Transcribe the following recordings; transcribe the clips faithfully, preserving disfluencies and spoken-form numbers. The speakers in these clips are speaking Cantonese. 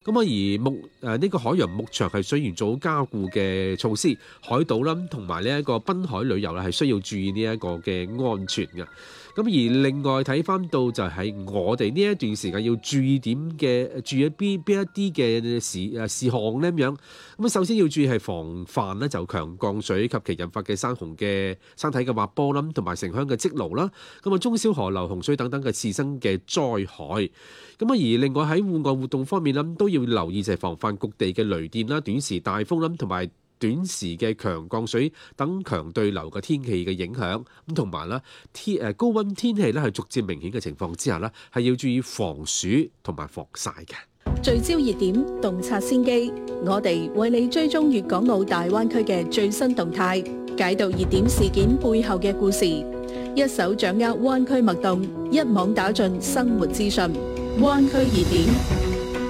咁啊，而牧誒呢個海洋牧場係需要做好加固嘅措施，海島啦同埋呢一個濱海旅遊咧係需要注意呢一個嘅安全嘅。咁而另外睇翻到就係我哋呢一段時間要注意點嘅，注意邊邊一啲嘅事誒事項咧咁樣。咁首先要注意係防範咧就強降水及其引發嘅山洪嘅山體嘅滑坡啦，同埋城鄉嘅積澇啦。咁啊，中小河流、洪水等等嘅次生嘅災害。咁啊，而另外喺戶外活動方面咧，都要留意就係防範局地嘅雷電啦、短時大風啦，同埋短時嘅強降水等強對流嘅天氣嘅影響。咁同埋咧天誒高溫天氣咧係逐漸明顯嘅情況之下咧，係要注意防暑同埋防曬嘅。 聚焦熱點，洞察先機，我哋為你追蹤粵港澳大灣區嘅最新動態，解讀熱點事件背後嘅故事，一手掌握灣區脈動，一網打盡生活資訊。灣區熱點。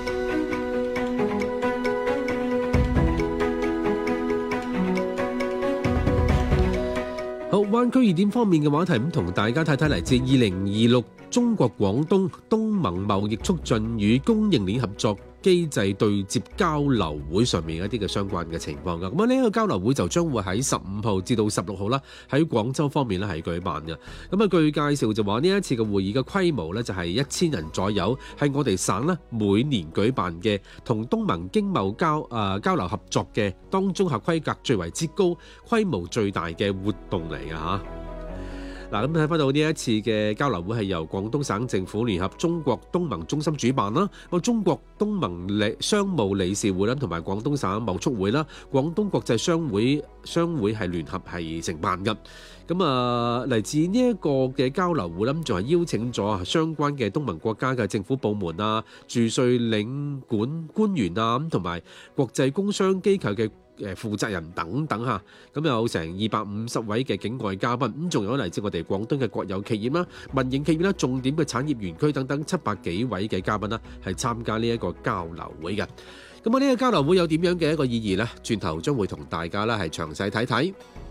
好，灣區熱點方面嘅話題，咁同大家睇睇嚟自二零二六中國廣東東盟貿易促進與供應鏈合作機制對接交流會上面一啲嘅相關嘅情況㗎。咁啊，呢一個交流會就將會喺十五號至到十六號啦，喺廣州方面咧係舉辦嘅。咁啊，據介紹就話呢一次嘅會議嘅規模咧就係一千人左右，係我哋省咧每年舉辦嘅同東盟經貿交誒、呃、交流合作嘅當中合規格最為之高、規模最大嘅活動嚟嘅嚇。嗱，咁睇翻到呢一次嘅交流會係由廣東省政府聯合中國東盟中心主辦啦，個中國東盟理商務理事會啦，同埋廣東省貿促會啦、廣東國際商會商會係聯合係承辦嘅。咁啊，嚟自呢一個嘅交流會咧，仲係邀請咗相關嘅東盟國家嘅政府部門啊、駐稅領館官員啊，咁同埋國際工商機構嘅誒負責人等等嚇，咁有成二百五十位嘅境外嘉賓，咁仲有嚟自我哋廣東嘅國有企業啦、民營企業啦、重點嘅產業園區等等七百幾位嘅嘉賓啦，係參加呢一個交流會嘅。咁啊，呢個交流會有點樣嘅一個意義呢？轉頭將會同大家咧係詳細睇睇。